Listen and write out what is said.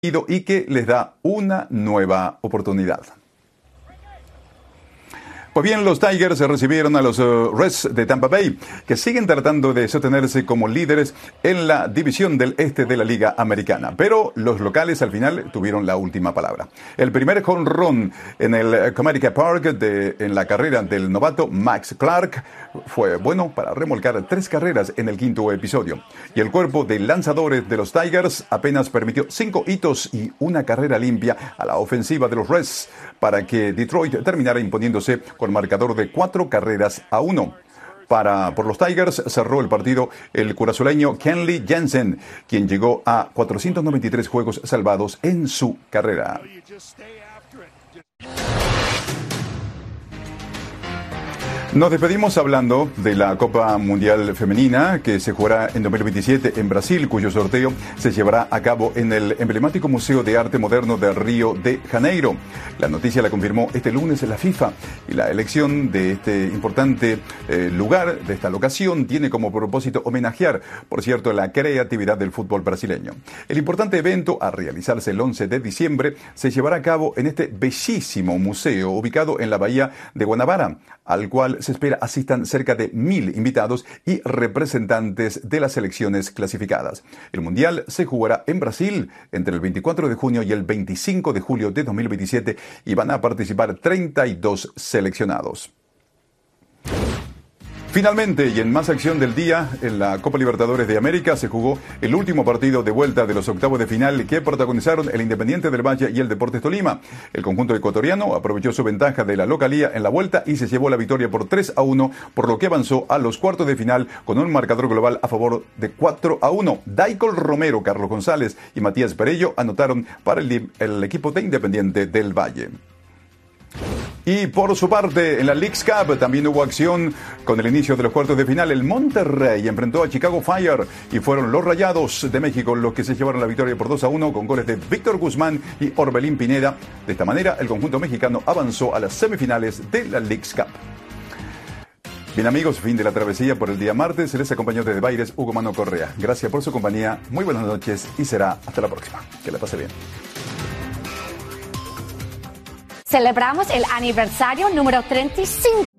y que les da una nueva oportunidad. Pues bien, los Tigers recibieron a los Reds de Tampa Bay, que siguen tratando de sostenerse como líderes en la división del este de la Liga Americana. Pero los locales al final tuvieron la última palabra. El primer home run en el Comerica Park en la carrera del novato Max Clark fue bueno para remolcar 3 carreras en el quinto episodio. Y el cuerpo de lanzadores de los Tigers apenas permitió 5 hitos y una carrera limpia a la ofensiva de los Reds para que Detroit terminara imponiéndose con marcador de 4-1. Por los Tigers cerró el partido el curazoleño Kenley Jansen, quien llegó a 493 juegos salvados en su carrera. Nos despedimos hablando de la Copa Mundial Femenina que se jugará en 2027 en Brasil, cuyo sorteo se llevará a cabo en el emblemático Museo de Arte Moderno de Río de Janeiro. La noticia la confirmó este lunes la FIFA y la elección de este importante lugar, de esta locación, tiene como propósito homenajear, por cierto, la creatividad del fútbol brasileño. El importante evento, a realizarse el 11 de diciembre, se llevará a cabo en este bellísimo museo ubicado en la bahía de Guanabara, al cual se espera asistan cerca de 1.000 invitados y representantes de las selecciones clasificadas. El Mundial se jugará en Brasil entre el 24 de junio y el 25 de julio de 2027 y van a participar 32 seleccionados. Finalmente, y en más acción del día, en la Copa Libertadores de América se jugó el último partido de vuelta de los octavos de final que protagonizaron el Independiente del Valle y el Deportes Tolima. El conjunto ecuatoriano aprovechó su ventaja de la localía en la vuelta y se llevó la victoria por 3-1, por lo que avanzó a los cuartos de final con un marcador global a favor de 4-1. Daicol Romero, Carlos González y Matías Perello anotaron para el equipo de Independiente del Valle. Y por su parte, en la Leagues Cup también hubo acción con el inicio de los cuartos de final. El Monterrey enfrentó a Chicago Fire y fueron los Rayados de México los que se llevaron la victoria por 2-1 con goles de Víctor Guzmán y Orbelín Pineda. De esta manera, el conjunto mexicano avanzó a las semifinales de la Leagues Cup. Bien amigos, fin de la travesía por el día martes. Se les acompañó desde Baires Hugo Mano Correa. Gracias por su compañía, muy buenas noches y será hasta la próxima. Que la pase bien. Celebramos el aniversario número 35